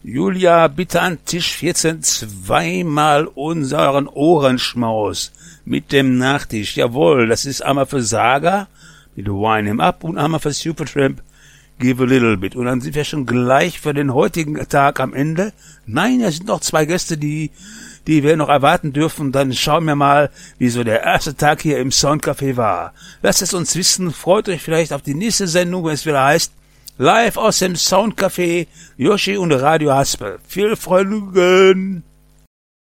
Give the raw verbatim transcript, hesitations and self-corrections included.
Julia, bitte an Tisch vierzehn zweimal unseren Ohrenschmaus mit dem Nachtisch. Jawohl, das ist einmal für Saga mit Wine Him Up und einmal für Supertramp Give a Little Bit. Und dann sind wir schon gleich für den heutigen Tag am Ende. Nein, es sind noch zwei Gäste, die die wir noch erwarten dürfen. Dann schauen wir mal, wie so der erste Tag hier im Soundcafé war. Lasst es uns wissen. Freut euch vielleicht auf die nächste Sendung, wenn es wieder heißt Live aus dem Soundcafé, Yoshi und Radio Haspel. Viel Vergnügen!